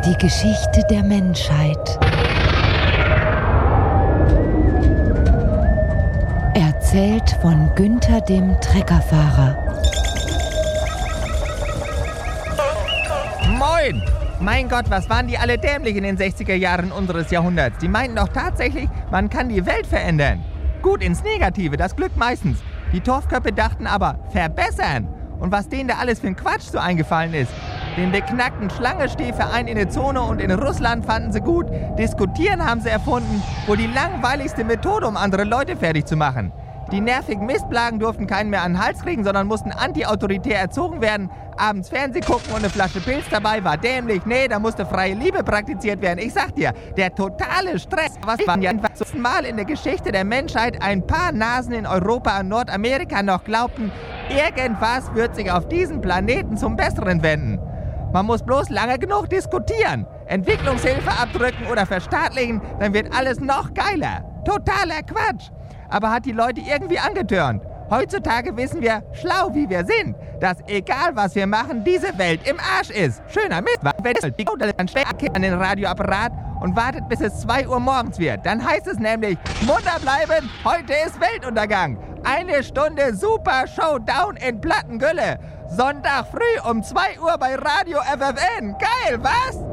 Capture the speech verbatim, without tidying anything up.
Die Geschichte der Menschheit. Erzählt von Günther dem Treckerfahrer. Moin! Mein Gott, was waren die alle dämlich in den sechziger Jahren unseres Jahrhunderts? Die meinten doch tatsächlich, man kann die Welt verändern. Gut ins Negative, das glückt meistens. Die Torfköpfe dachten aber, verbessern. Und was denen da alles für ein Quatsch so eingefallen ist. Den beknackten Schlangenstehverein in der Zone und in Russland fanden sie gut. Diskutieren haben sie erfunden, wohl die langweiligste Methode, um andere Leute fertig zu machen. Die nervigen Mistplagen durften keinen mehr an den Hals kriegen, sondern mussten anti-autoritär erzogen werden. Abends Fernseh gucken und eine Flasche Pilz dabei war dämlich. Nee, da musste freie Liebe praktiziert werden. Ich sag dir, der totale Stress. Was waren ja einfach zum Mal in der Geschichte der Menschheit ein paar Nasen in Europa und Nordamerika noch glaubten, irgendwas wird sich auf diesem Planeten zum Besseren wenden. Man muss bloß lange genug diskutieren. Entwicklungshilfe abdrücken oder verstaatlichen, dann wird alles noch geiler. Totaler Quatsch. Aber hat die Leute irgendwie angetörnt. Heutzutage wissen wir, schlau wie wir sind, dass egal was wir machen, diese Welt im Arsch ist. Schöner Mist. Dann stellt an den Radioapparat und wartet, bis es zwei Uhr morgens wird. Dann heißt es nämlich, munter bleiben, heute ist Weltuntergang. Eine Stunde Super Showdown in Plattengülle. Sonntag früh um zwei Uhr bei Radio F F N. Geil, was?